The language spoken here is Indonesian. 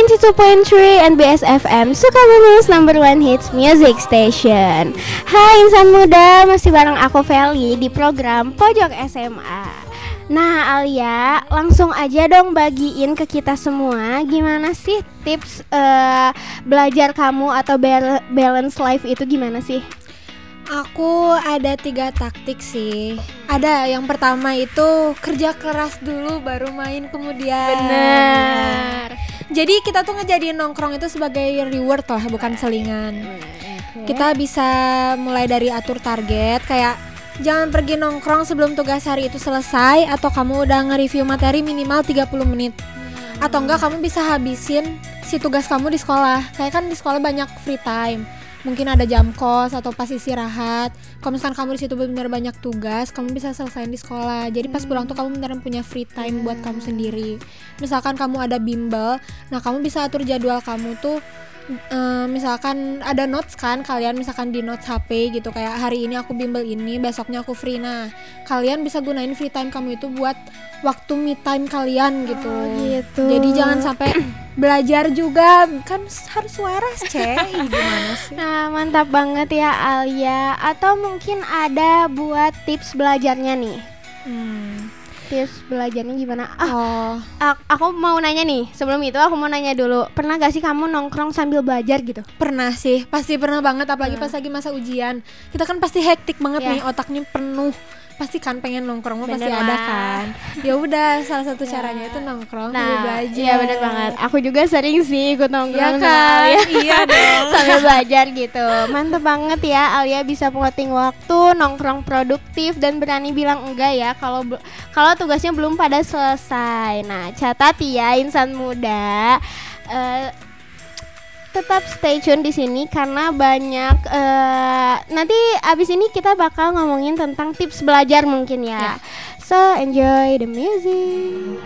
92.3 NBS FM Sukabumi's number one hits music station. Hai insan muda, masih bareng aku Feli di program Pojok SMA. Nah Alia, langsung aja dong bagiin ke kita semua gimana sih tips belajar kamu atau balance life itu gimana sih? Aku ada 3 taktik sih. Ada yang pertama itu kerja keras dulu baru main kemudian. Bener. Jadi kita tuh ngejadiin nongkrong itu sebagai reward lah, bukan selingan. Kita bisa mulai dari atur target, kayak jangan pergi nongkrong sebelum tugas hari itu selesai, atau kamu udah nge-review materi minimal 30 menit. Atau enggak kamu bisa habisin si tugas kamu di sekolah. Kayak kan di sekolah banyak free time. Mungkin ada jam kos atau pas istirahat. Kalau misalkan kamu di situ benar banyak tugas, kamu bisa selesaiin di sekolah. Jadi pas pulang tuh kamu beneran punya free time buat kamu sendiri. Misalkan kamu ada bimbel, nah kamu bisa atur jadwal kamu tuh. Misalkan ada notes kan, kalian misalkan di notes HP gitu, kayak hari ini aku bimbel ini, besoknya aku free. Nah kalian bisa gunain free time kamu itu buat waktu me time kalian gitu. Gitu. Jadi jangan sampai belajar juga kan harus waras, gimana sih? Nah mantap banget ya Alia. Atau mungkin ada buat tips belajarnya nih. Tips belajarnya gimana? Aku mau nanya nih. Sebelum itu aku mau nanya dulu. Pernah gak sih kamu nongkrong sambil belajar gitu? Pernah sih, pasti pernah banget. Apalagi pas lagi masa ujian. Kita kan pasti hektik banget nih, otaknya penuh. Pasti kan pengen nongkrong mah pasti ada kan. Ya udah, salah satu caranya itu nongkrong sambil belajar. Iya benar banget. Aku juga sering sih ikut nongkrong ya kan? Iya dong. sambil belajar gitu. Mantep banget ya Alia bisa plotting waktu, nongkrong produktif dan berani bilang enggak ya kalau tugasnya belum pada selesai. Nah, catat ya insan muda. Tetap stay tune di sini karena banyak nanti abis ini kita bakal ngomongin tentang tips belajar mungkin ya. So enjoy the music.